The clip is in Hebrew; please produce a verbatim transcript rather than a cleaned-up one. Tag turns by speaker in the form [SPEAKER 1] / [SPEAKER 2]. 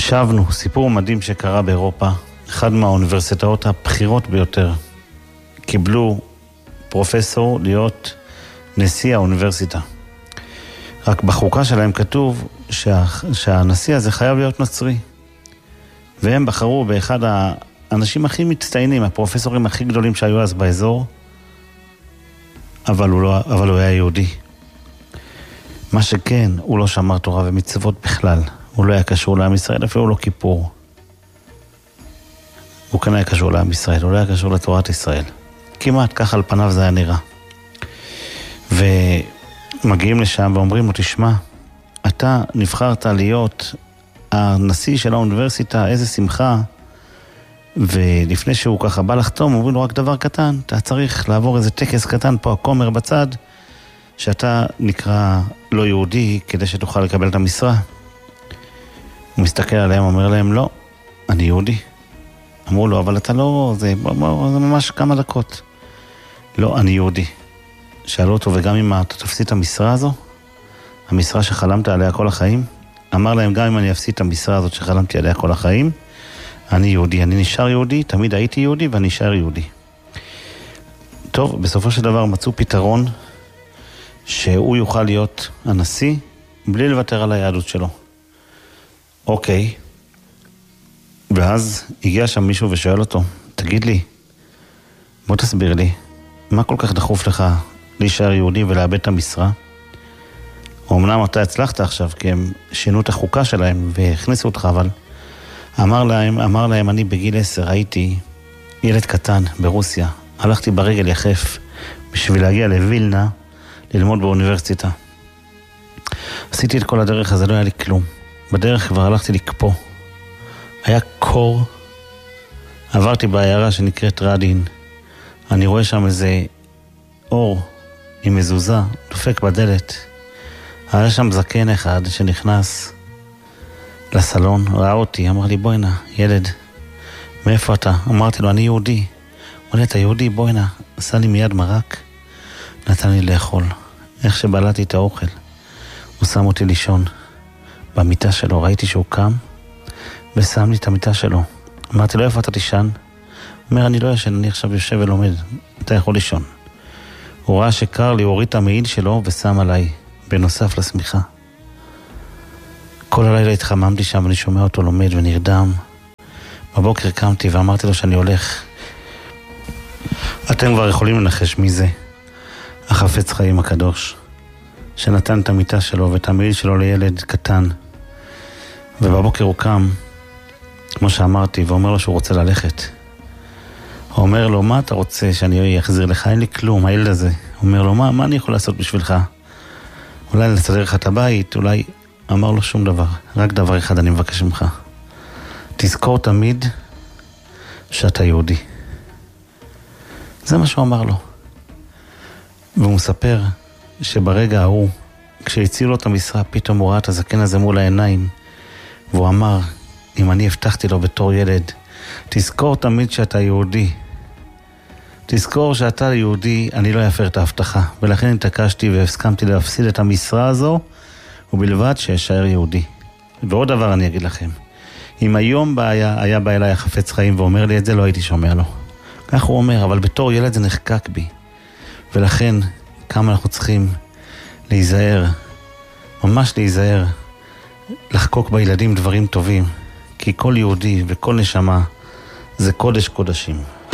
[SPEAKER 1] שבנו, סיפור מדהים שקרה באירופה, אחד מהאוניברסיטאות הבכירות ביותר. קיבלו פרופסור להיות נשיא האוניברסיטה. רק בחוקה שלהם כתוב שה, שהנשיא הזה חייב להיות נוצרי. והם בחרו באחד האנשים הכי מצטיינים, הפרופסורים הכי גדולים שהיו אז באזור, אבל הוא, לא, אבל הוא היה יהודי. מה שכן, הוא לא שמר תורה ומצוות בכלל. הוא לא היה קשור לעם ישראל, אפילו לא כיפור. הוא כאן היה קשור לעם ישראל, הוא לא היה קשור לתורת ישראל. כמעט כך על פניו זה היה נראה. ומגיעים לשם ואומרים לו, תשמע, אתה נבחרת להיות הנשיא של האוניברסיטה, איזה שמחה. ולפני שהוא ככה בא לחתום, אומרים לו רק דבר קטן, אתה צריך לעבור איזה טקס קטן פה, הכומר בצד, שאתה נקרא לא יהודי כדי שתוכל לקבל את המשרה. הוא מסתכל עליהם, אומר להם, לא, אני יהודי. אמרו לו, אבל אתה לא, זה, זה ממש כמה דקות. לא, אני יהודי. שאלו אותו, וגם אם אתה תפסיד את המשרה הזו, המשרה שחלמת עליה כל החיים, אמר להם, גם אם אני אפסיד את המשרה הזאת שחלמתי עליה כל החיים, אני יהודי, אני נשאר יהודי, תמיד הייתי יהודי ואני נשאר יהודי. טוב, בסופו של דבר מצאו פתרון שהוא יוכל להיות הנשיא בלי לוותר על היהדות שלו. אוקיי. ואז הגיע שם מישהו ושואל אותו, תגיד לי, בוא תסביר לי, מה כל כך דחוף לך להישאר יהודי ולאבד את המשרה? אמנם אתה הצלחת עכשיו, כי הם שינו את החוקה שלהם והכניסו אותך, אבל אמר להם, אמר להם, אני בגיל עשר הייתי ילד קטן ברוסיה, הלכתי ברגל יחף בשביל להגיע לווילנה ללמוד באוניברסיטה. עשיתי את כל הדרך הזה, לא היה לי כלום. בדרך כבר הלכתי לקפוא. היה קור. עברתי בעיירה שנקראת רדין. אני רואה שם איזה אור עם מזוזה, דופק בדלת. היה שם זקן אחד שנכנס לסלון, ראה אותי, אמר לי, בואי נא, ילד, מאיפה אתה? אמרתי לו, אני יהודי. אמר לי, אתה יהודי, בואי נא. עשה לי מיד מרק, נתן לי לאכול. איך שבלעתי את האוכל, הוא שם אותי לישון במיטה שלו. ראיתי שהוא קם ושם לי את המיטה שלו. אמרתי לו, איפה אתה תישן? הוא אומר, אני לא ישן, אני עכשיו יושב ולומד, אתה יכול לישון. הוא ראה שקר לי, הוא הוריד את המעיל שלו ושם עליי, בנוסף לשמיכה. כל הלילה התחממתי שם ואני שומע אותו לומד ונרדם. בבוקר קמתי ואמרתי לו שאני הולך. אתם כבר יכולים לנחש מי זה. החפץ חיים הקדוש, שנתן את המיטה שלו ואת המעיל שלו לילד קטן. ובבוקר הוא קם, כמו שאמרתי, ואומר לו שהוא רוצה ללכת. הוא אומר לו, מה אתה רוצה שאני אחזיר לך? אין לי כלום, הילד הזה. הוא אומר לו, מה, מה אני יכול לעשות בשבילך? אולי לסדר לך את הבית, אולי... אמר לו שום דבר, רק דבר אחד אני מבקש ממך. תזכור תמיד שאתה יהודי. זה מה שהוא אמר לו. והוא מספר שברגע ההוא, כשהציעו לו את המשרה, פתאום הוא ראה את הזקן הזה מול העיניים, והוא אמר, אם אני הבטחתי לו בתור ילד, תזכור תמיד שאתה יהודי. תזכור שאתה יהודי, אני לא אפר את ההבטחה. ולכן התעקשתי והסכמתי להפסיד את המשרה הזו, ובלבד שישאר יהודי. ועוד דבר אני אגיד לכם, אם היום היה, היה בא אליי החפץ חיים ואומר לי את זה, לא הייתי שומע לו. כך הוא אומר, אבל בתור ילד זה נחקק בי. ולכן, כמה אנחנו צריכים להיזהר, ממש להיזהר, לחקוק בילדים דברים טובים, כי כל יהודי וכל נשמה זה קודש קודשים.